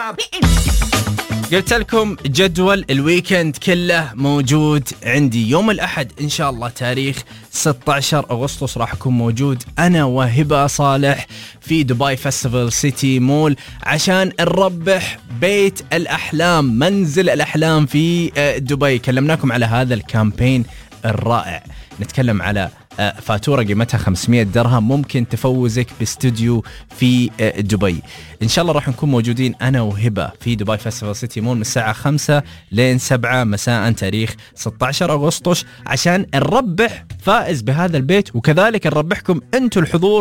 قلت لكم جدول الويكند كله موجود عندي. يوم الأحد إن شاء الله تاريخ 16 أغسطس راح أكون موجود أنا وهبة صالح في دبي فيستيفال سيتي مول عشان نربح بيت الأحلام، منزل الأحلام في دبي. كلمناكم على هذا الكامبين الرائع، نتكلم على فاتورة قيمتها 500 درهم ممكن تفوزك باستوديو في دبي. إن شاء الله راح نكون موجودين أنا وهبة في دبي فيستيفال سيتي مول من الساعة 5 لين 7 مساء تاريخ 16 أغسطس عشان نربح فائز بهذا البيت، وكذلك نربحكم أنتوا الحضور